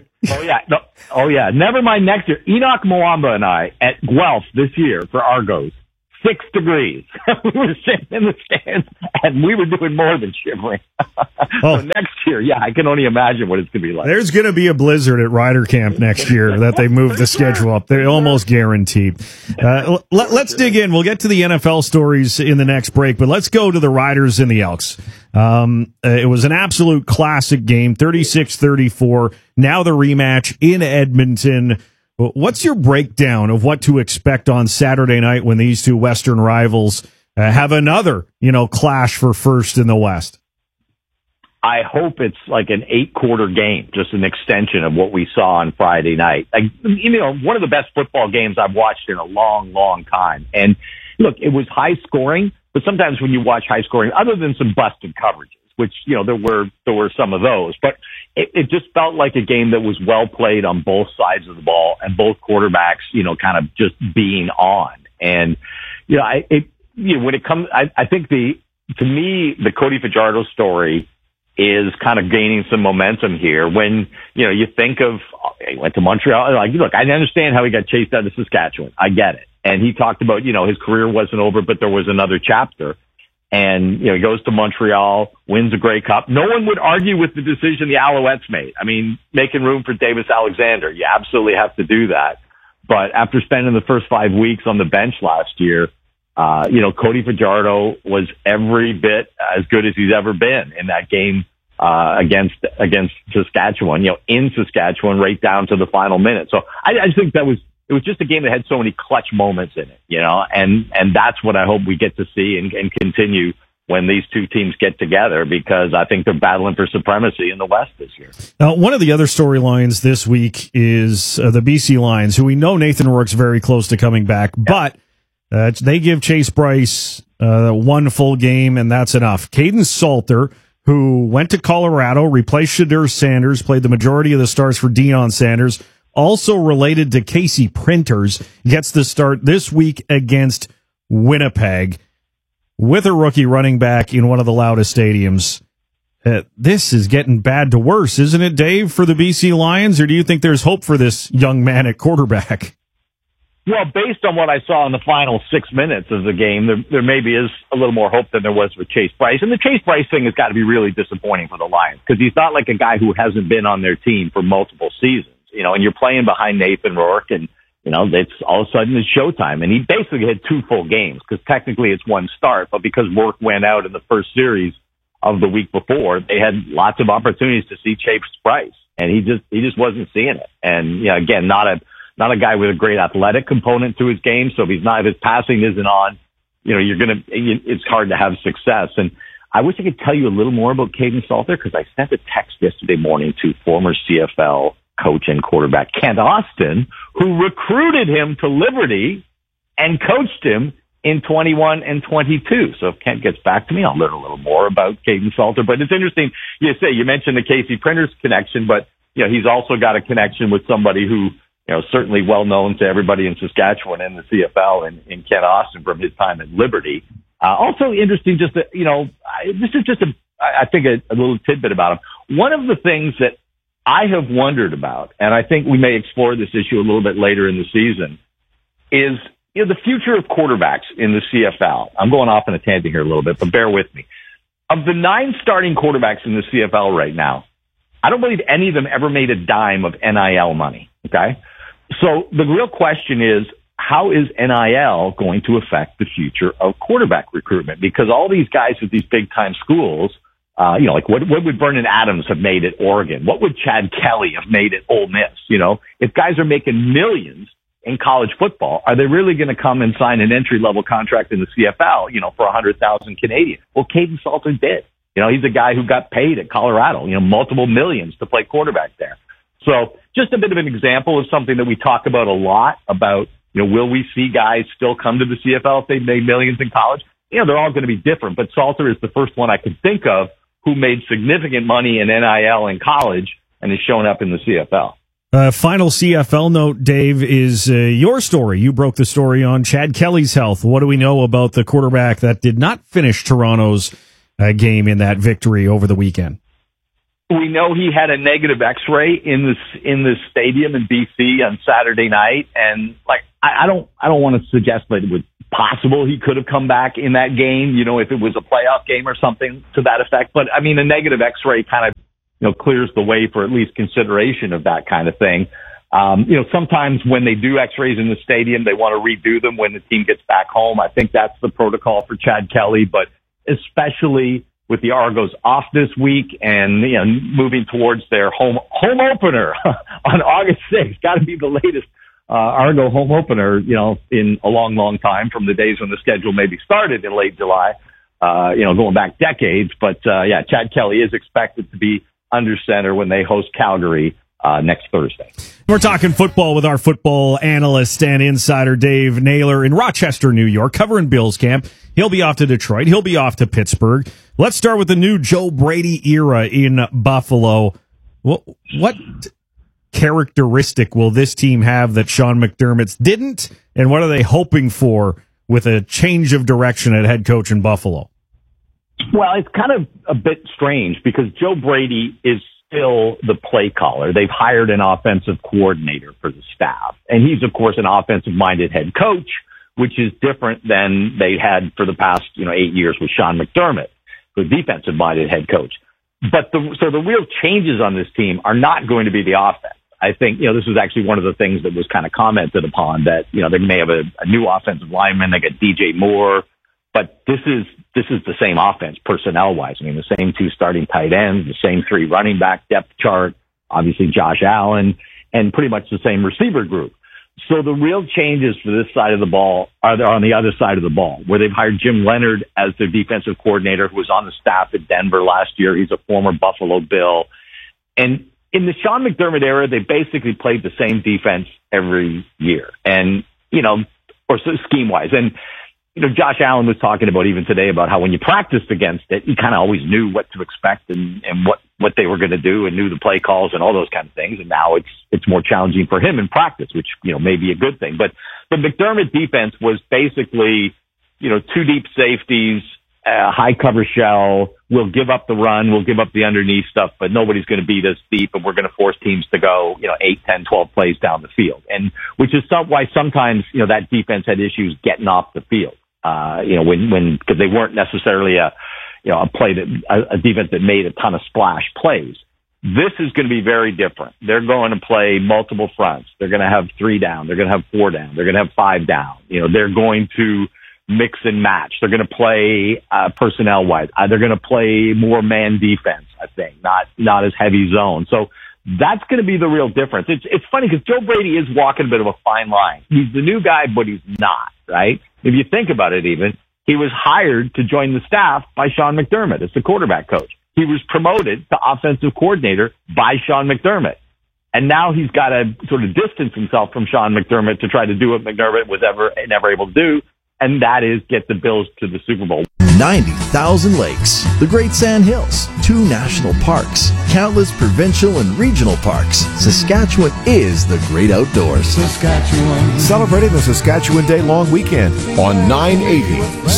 yeah. Never mind next year. Enoch Mwamba and I at Guelph this year for Argos. 6 degrees. We were sitting in the stands, and we were doing more than shivering. So next year, I can only imagine what it's going to be like. There's going to be a blizzard at Ryder Camp next year that they move the schedule up. They're almost guaranteed. Let's dig in. We'll get to the NFL stories in the next break, but let's go to the Riders and the Elks. It was an absolute classic game, 36-34. Now the rematch in Edmonton. What's your breakdown of what to expect on Saturday night when these two Western rivals have another, clash for first in the West? I hope it's like an 8-quarter game, just an extension of what we saw on Friday night. One of the best football games I've watched in a long, long time. And look, it was high scoring, but sometimes when you watch high scoring, other than some busted coverages, which, there were some of those, but it just felt like a game that was well played on both sides of the ball and both quarterbacks, kind of just being on. And, when it comes, I think to me, the Cody Fajardo story is kind of gaining some momentum here when, you think of, he went to Montreal, look, I understand how he got chased out of Saskatchewan. I get it. And he talked about, his career wasn't over, but there was another chapter. And, he goes to Montreal, wins a Grey Cup. No one would argue with the decision the Alouettes made. I mean, making room for Davis Alexander. You absolutely have to do that. But after spending the first 5 weeks on the bench last year, Cody Fajardo was every bit as good as he's ever been in that game, against Saskatchewan, in Saskatchewan right down to the final minute. So I just think it was just a game that had so many clutch moments in it, and that's what I hope we get to see and continue when these two teams get together, because I think they're battling for supremacy in the West this year. One of the other storylines this week is the BC Lions, who we know Nathan Rourke's very close to coming back, but they give Chase Bryce one full game, and that's enough. Caden Salter, who went to Colorado, replaced Shadur Sanders, played the majority of the starts for Deion Sanders, also related to Casey Printers, gets the start this week against Winnipeg with a rookie running back in one of the loudest stadiums. This is getting bad to worse, isn't it, Dave, for the BC Lions? Or do you think there's hope for this young man at quarterback? Well, based on what I saw in the final 6 minutes of the game, there maybe is a little more hope than there was with Chase Bryce. And the Chase Bryce thing has got to be really disappointing for the Lions, because he's not like a guy who hasn't been on their team for multiple seasons. And you're playing behind Nathan Rourke, and, it's all of a sudden it's showtime. And he basically had 2 full games, because technically it's one start, but because Rourke went out in the first series of the week before, they had lots of opportunities to see Chase Bryce, and he just wasn't seeing it. And, again, not a guy with a great athletic component to his game. So if his passing isn't on, it's hard to have success. And I wish I could tell you a little more about Caden Salter, because I sent a text yesterday morning to former CFL coach and quarterback Kent Austin, who recruited him to Liberty and coached him in 21 and 22. So if Kent gets back to me, I'll learn a little more about Caden Salter. But it's interesting. You mentioned the Casey Printers connection, but he's also got a connection with somebody who, certainly well known to everybody in Saskatchewan and the CFL, in Kent Austin from his time at Liberty. Also interesting, just that, this is just I think a little tidbit about him. One of the things that I have wondered about, and I think we may explore this issue a little bit later in the season, is the future of quarterbacks in the CFL. I'm going off on a tangent here a little bit, but bear with me. Of the 9 starting quarterbacks in the CFL right now, I don't believe any of them ever made a dime of NIL money. Okay. So the real question is, how is NIL going to affect the future of quarterback recruitment? Because all these guys at these big time schools, like what would Vernon Adams have made at Oregon? What would Chad Kelly have made at Ole Miss? If guys are making millions in college football. Are they really going to come and sign an entry-level contract in the CFL, for 100,000 Canadian? Well, Caden Salter did. He's a guy who got paid at Colorado, multiple millions to play quarterback there. So just a bit of an example of something that we talk about a lot about, will we see guys still come to the CFL if they made millions in college? They're all going to be different, but Salter is the first one I could think of who made significant money in NIL in college and is showing up in the CFL. Final CFL note, Dave, is your story. You broke the story on Chad Kelly's health. What do we know about the quarterback that did not finish Toronto's game in that victory over the weekend? We know he had a negative X-ray in the stadium in BC on Saturday night, and I don't want to suggest that it was possible he could have come back in that game, if it was a playoff game or something to that effect. But I mean, a negative X-ray kind of clears the way for at least consideration of that kind of thing. Sometimes when they do X-rays in the stadium, they want to redo them when the team gets back home. I think that's the protocol for Chad Kelly, but especially with the Argos off this week and moving towards their home opener on August 6th. Got to be the latest Argo home opener, in a long, long time, from the days when the schedule maybe started in late July, going back decades. But Chad Kelly is expected to be under center when they host Calgary next Thursday. We're talking football with our football analyst and insider Dave Naylor in Rochester, New York, covering Bills camp. He'll be off to Detroit. He'll be off to Pittsburgh. Let's start with the new Joe Brady era in Buffalo. What characteristic will this team have that Sean McDermott's didn't? And what are they hoping for with a change of direction at head coach in Buffalo? Well, it's kind of a bit strange because Joe Brady is still the play caller. They've hired an offensive coordinator for the staff, and he's, of course, an offensive-minded head coach, which is different than they had for the past, 8 years with Sean McDermott, the defensive-minded head coach. But so the real changes on this team are not going to be the offense. I think, this was actually one of the things that was kind of commented upon, that, they may have a new offensive lineman. They got DJ Moore, but this is the same offense personnel-wise. I mean, the same 2 starting tight ends, the same 3 running back depth chart, obviously Josh Allen, and pretty much the same receiver group. So the real changes for this side of the ball are on the other side of the ball, where they've hired Jim Leonard as their defensive coordinator, who was on the staff at Denver last year. He's a former Buffalo Bill. And in the Sean McDermott era, they basically played the same defense every year, and, or scheme-wise. And, Josh Allen was talking about even today about how when you practiced against it, you kind of always knew what to expect and what they were going to do and knew the play calls and all those kind of things. And now it's more challenging for him in practice, which, may be a good thing. But the McDermott defense was basically, 2 deep safeties, high cover shell. We'll give up the run. We'll give up the underneath stuff, but nobody's going to beat us deep, and we're going to force teams to go, 8, 10, 12 plays down the field. And which is why sometimes, that defense had issues getting off the field. Because they weren't necessarily a defense that made a ton of splash plays. This is going to be very different. They're going to play multiple fronts. They're going to have 3 down. They're going to have 4 down. They're going to have 5 down. They're going to mix and match. They're going to play personnel wise. They're going to play more man defense, I think, not as heavy zone. So that's going to be the real difference. It's funny because Joe Brady is walking a bit of a fine line. He's the new guy, but he's not, right? If you think about it, even, he was hired to join the staff by Sean McDermott as the quarterback coach. He was promoted to offensive coordinator by Sean McDermott. And now he's got to sort of distance himself from Sean McDermott to try to do what McDermott was never able to do, and that is get the Bills to the Super Bowl. 90,000 lakes, the Great Sand Hills, 2 national parks, countless provincial and regional parks. Saskatchewan is the great outdoors. Saskatchewan. Celebrating the Saskatchewan Day long weekend on 980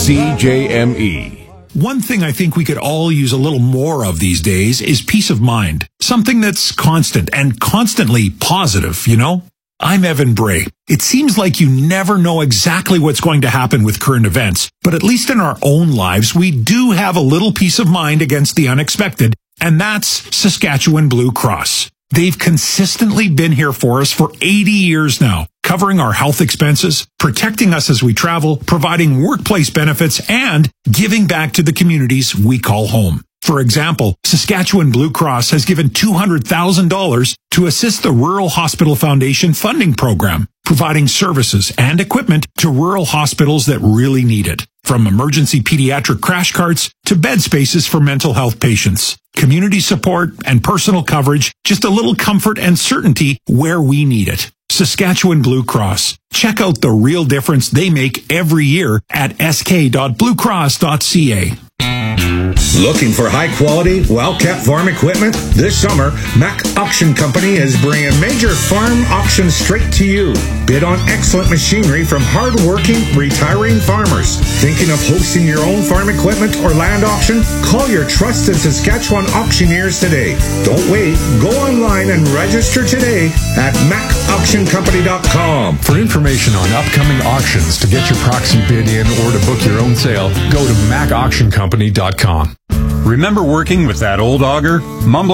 CJME. One thing I think we could all use a little more of these days is peace of mind. Something that's constant and constantly positive, I'm Evan Bray. It seems like you never know exactly what's going to happen with current events, but at least in our own lives, we do have a little peace of mind against the unexpected, and that's Saskatchewan Blue Cross. They've consistently been here for us for 80 years now, covering our health expenses, protecting us as we travel, providing workplace benefits, and giving back to the communities we call home. For example, Saskatchewan Blue Cross has given $200,000 to assist the Rural Hospital Foundation funding program. providing services and equipment to rural hospitals that really need it. From emergency pediatric crash carts to bed spaces for mental health patients. Community support and personal coverage, just a little comfort and certainty where we need it. Saskatchewan Blue Cross. Check out the real difference they make every year at sk.bluecross.ca. Looking for high-quality, well-kept farm equipment? This summer, Mac Auction Company is bringing major farm auctions straight to you. Bid on excellent machinery from hard-working, retiring farmers. Thinking of hosting your own farm equipment or land auction? Call your trusted Saskatchewan auctioneers today. Don't wait. Go online and register today at macauctioncompany.com. For information on upcoming auctions, to get your proxy bid in, or to book your own sale, go to macauctioncompany.com. Remember working with that old auger? Mumbling